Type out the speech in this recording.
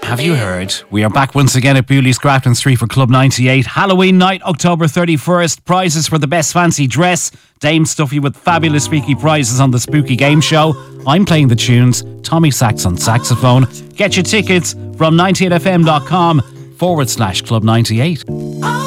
Have you heard? We are back once again at Bewley's Grafton Street for Club 98. Halloween night, October 31st. Prizes for the best fancy dress. Dame Stuffy with fabulous spooky prizes on the Spooky Game Show. I'm playing the tunes. Tommy Sachs on saxophone. Get your tickets from 98fm.com/Club 98.